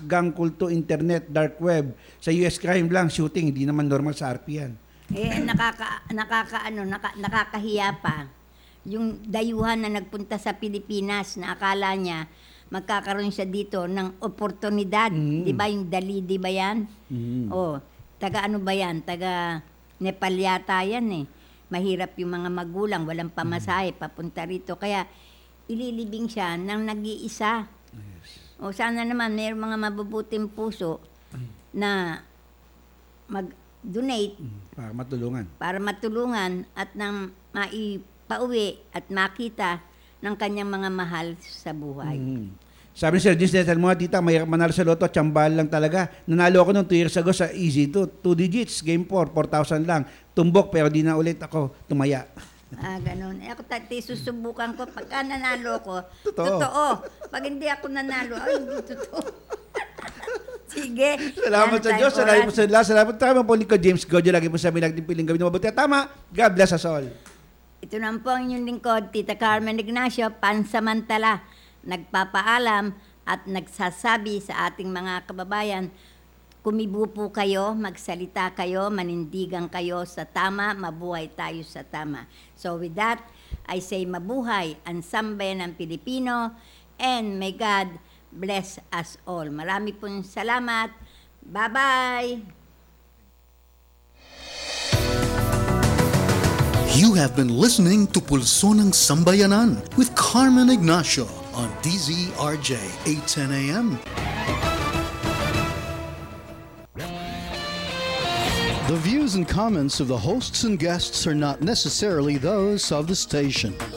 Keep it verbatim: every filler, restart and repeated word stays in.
gang kulto, internet, dark web. Sa U S crime lang, shooting, hindi naman normal sa R P yan. Eh, nakaka, nakaka, ano, naka, nakakahiya pa. Yung dayuhan na nagpunta sa Pilipinas na akala niya magkakaroon siya dito ng oportunidad. Mm. Di ba yung Dali, di ba yan? Mm. O, taga ano ba yan? Taga Nepal yata yan eh. Mahirap yung mga magulang, walang pamasahe, papunta rito. Kaya ililibing siya ng nag-iisa. Yes. O sana naman mayroong mga mabubuting puso na mag-donate Mm. Para matulungan. para matulungan at nang maipauwi at makita ng kanyang mga mahal sa buhay. Mm. Sabi ni Sir Jis, tell mo nga, tita, mahirap manalo sa loto, tsambal lang talaga. Nanalo ako nung two years ago sa Easy two, two digits, game four, four thousand lang. Tumbok, pero di na ulit ako tumaya. Ah, ganun. Eh, ako tati, susubukan ko. Pagka nanalo ko, Totoo. totoo. Pag hindi ako nanalo, ay, hindi totoo. Sige. Salamat Yan sa tayo Diyos, salamat po oras. sa Allah, salamat tayo po ni ko James Godio, lagi po sa amin natin piling gawin na mabuti. Tama, God bless us all. Ito na po ang inyong lingkod, Tita Carmen Ignacio, pansamantala, nagpapaalam at nagsasabi sa ating mga kababayan, kumibo po kayo, magsalita kayo, manindigan kayo sa tama, mabuhay tayo sa tama. So with that, I say mabuhay ang sambayan ng Pilipino and may God bless us all. Marami pong salamat. Bye-bye! You have been listening to Pulso ng Sambayanan with Carmen Ignacio on D Z R J eight ten A M. The views and comments of the hosts and guests are not necessarily those of the station.